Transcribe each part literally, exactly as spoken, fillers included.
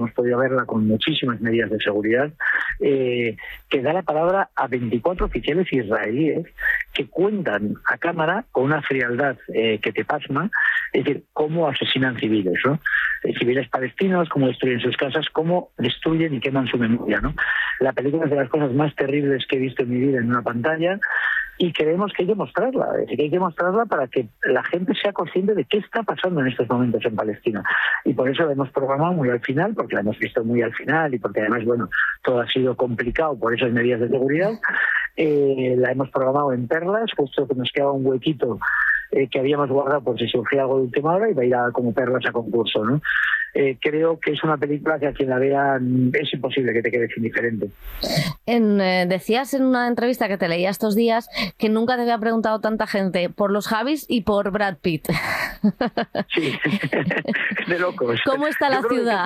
hemos podido verla con muchísimas medidas de seguridad, eh, que da la palabra a veinticuatro oficiales israelíes que cuentan a cámara con una frialdad eh, que te pasma, es decir, cómo asesinan civiles, ¿no? Eh, civiles palestinos, cómo destruyen sus casas, cómo destruyen y queman su memoria, ¿no? La película es de las cosas más terribles que he visto en mi vida en una pantalla. Y creemos que hay que mostrarla, es decir, que hay que mostrarla para que la gente sea consciente de qué está pasando en estos momentos en Palestina. Y por eso la hemos programado muy al final, porque la hemos visto muy al final y porque además, bueno, todo ha sido complicado por esas medidas de seguridad. Eh, la hemos programado en Perlas, justo que nos quedaba un huequito eh, que habíamos guardado por si surgía algo de última hora y va a ir a, como Perlas a concurso, ¿no? Eh, creo que es una película que a quien la vea es imposible que te quedes indiferente. En, eh, decías en una entrevista que te leía estos días que nunca te había preguntado tanta gente por los Javis y por Brad Pitt. Sí, de locos. ¿Cómo está la ciudad?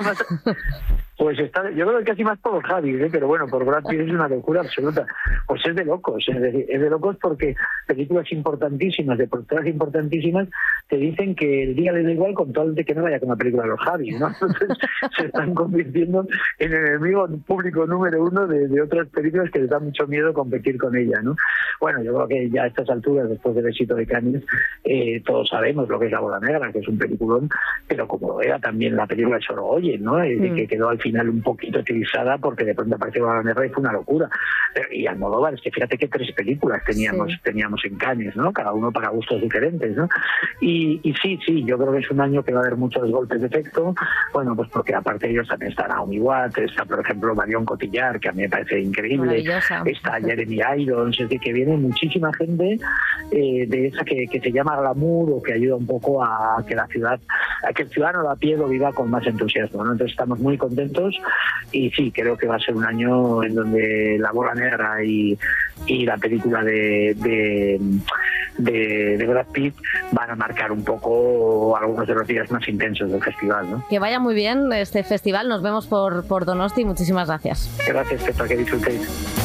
Pues está, yo creo que casi más por los Javis, ¿eh? Pero bueno, por Brad Pitt es una locura absoluta. Pues es de locos, es decir, es de locos porque películas importantísimas, de productoras importantísimas, te dicen que el día les da igual con tal de que no vaya con una película de los Javis, ¿no? Entonces se están convirtiendo en el enemigo público número uno de, de otras películas que les da mucho miedo competir con ella, ¿no? Bueno, yo creo que ya a estas alturas, después del éxito de Cannes, eh, todos sabemos lo que es La Boda Negra, que es un peliculón, pero como era también la película de Sorogoyen, ¿no? Es decir, mm. que quedó al final un poquito utilizada porque de pronto apareció La Boda Negra y fue una locura. Y Almodóvar, es que fíjate que tres películas teníamos sí. teníamos en Cannes, ¿no? Cada uno para gustos diferentes, ¿no? Y, y sí, sí, yo creo que es un año que va a haber muchos golpes de efecto, bueno, pues porque aparte de ellos también está Naomi Watts, está por ejemplo Marion Cotillard, que a mí me parece increíble, está Jeremy Irons, es decir, que viene muchísima gente eh, de esa que, que se llama glamour o que ayuda un poco a que la ciudad, a que el ciudadano a pie lo viva con más entusiasmo, ¿no? Entonces estamos muy contentos y sí, creo que va a ser un año en donde La Boda Negra y, y la película de, de, de, de Brad Pitt van a marcar un poco algunos de los días más intensos del festival, ¿no? Que vaya muy bien este festival, nos vemos por, por Donosti, muchísimas gracias. Gracias, Pepa, que disfrutéis.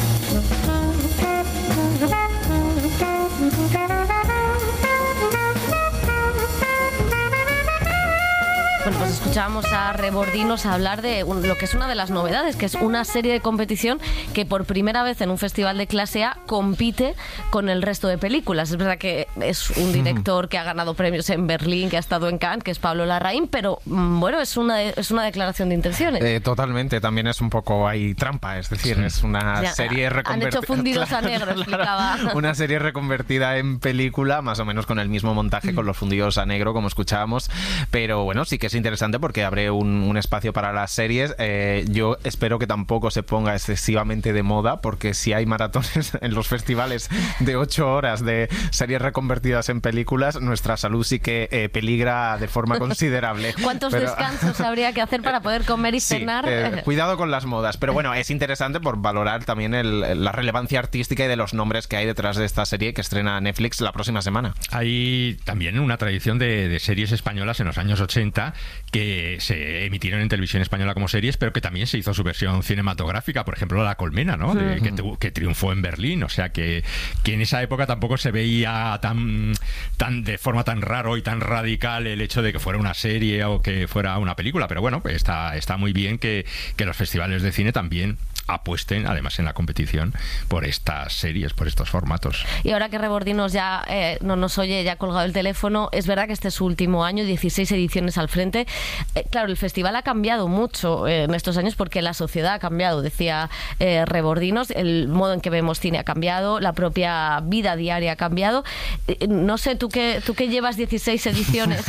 Bueno, pues escuchábamos a Rebordinos hablar de un, lo que es una de las novedades, que es una serie de competición que por primera vez en un festival de clase A compite con el resto de películas. Es verdad que es un director que ha ganado premios en Berlín, que ha estado en Cannes, que es Pablo Larraín, pero bueno, es una, es una declaración de intenciones. Eh, totalmente, también es un poco hay trampa, es decir, sí. es una ya, serie reconvertida. Han hecho fundidos claro, a negro, explicaba. Una serie reconvertida en película, más o menos con el mismo montaje, con los fundidos a negro, como escuchábamos, pero bueno, sí que es interesante porque abre un, un espacio para las series. Eh, yo espero que tampoco se ponga excesivamente de moda, porque si hay maratones en los festivales de ocho horas de series reconvertidas en películas, nuestra salud sí que eh, peligra de forma considerable. ¿Cuántos pero, descansos habría que hacer para poder comer y sí, cenar? Eh, cuidado con las modas, pero bueno, es interesante por valorar también el, la relevancia artística y de los nombres que hay detrás de esta serie que estrena Netflix la próxima semana. Hay también una tradición de, de series españolas en los años ochenta que se emitieron en televisión española como series, pero que también se hizo su versión cinematográfica, por ejemplo La Colmena, ¿no? De, uh-huh. que, que triunfó en Berlín, o sea que, que en esa época tampoco se veía tan, tan de forma tan raro y tan radical el hecho de que fuera una serie o que fuera una película, pero bueno, pues está, está muy bien que, que los festivales de cine también apuesten, además en la competición, por estas series, por estos formatos. Y ahora que Rebordinos ya eh, no nos oye, ya ha colgado el teléfono, es verdad que este es su último año, dieciséis ediciones al frente. Eh, claro, el festival ha cambiado mucho eh, en estos años porque la sociedad ha cambiado, decía eh, Rebordinos, el modo en que vemos cine ha cambiado, la propia vida diaria ha cambiado. Eh, no sé, tú que, tú que llevas dieciséis ediciones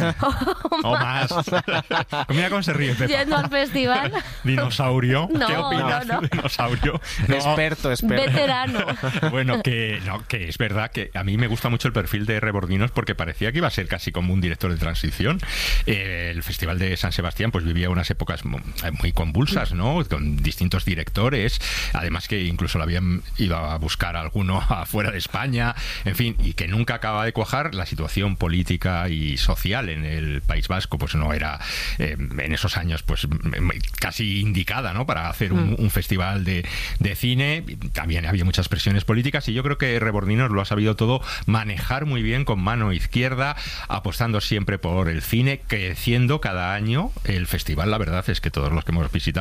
o más. Mira cómo se ríe, Pepa. Yendo al festival. Dinosaurio. No, ¿qué opinas? No, no. Dinosaurio. No. Experto, experto. Veterano. Bueno, que, no, que es verdad que a mí me gusta mucho el perfil de Rebordinos porque parecía que iba a ser casi como un director de transición. Eh, el Festival de San Sebastián pues vivía unas épocas muy convulsas, ¿no? Con distintos directores, además que incluso lo habían ido a buscar a alguno afuera de España, en fin, y que nunca acaba de cuajar. La situación política y social en el País Vasco pues no era eh, en esos años pues casi indicada, ¿no? Para hacer un, un festival Festival de, de Cine. También había muchas presiones políticas y yo creo que Rebordinos lo ha sabido todo manejar muy bien con mano izquierda, apostando siempre por el cine, creciendo cada año el festival. La verdad es que todos los que hemos visitado